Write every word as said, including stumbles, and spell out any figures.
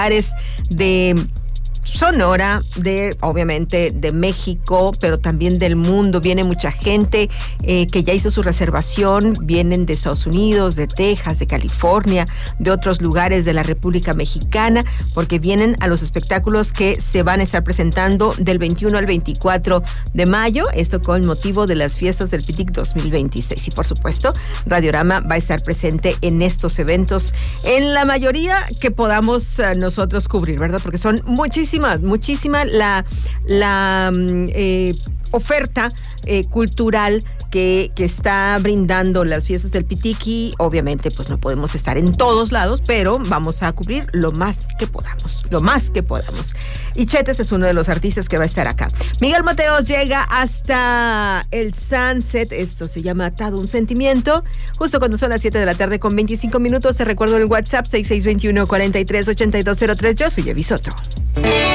de Sonora, de obviamente de México, pero también del mundo. Viene mucha gente eh, que ya hizo su reservación, vienen de Estados Unidos, de Texas, de California, de otros lugares de la República Mexicana, porque vienen a los espectáculos que se van a estar presentando del veintiuno al veinticuatro de mayo, esto con motivo de las fiestas del Pitic dos mil veintiséis. Y por supuesto, Radiorama va a estar presente en estos eventos, en la mayoría que podamos uh, nosotros cubrir, ¿verdad? Porque son muchísimos Muchísima, muchísima la, la eh, oferta eh, cultural que, que está brindando las fiestas del Pitiqui. Obviamente, pues no podemos estar en todos lados, pero vamos a cubrir lo más que podamos, lo más que podamos. Y Chetes es uno de los artistas que va a estar acá. Miguel Mateos llega hasta el Sunset, esto se llama Atado un Sentimiento, justo cuando son las siete de la tarde con veinticinco minutos. Te recuerdo el WhatsApp seis seis dos uno, cuatro tres, ocho dos cero tres. Yo soy Evi Soto.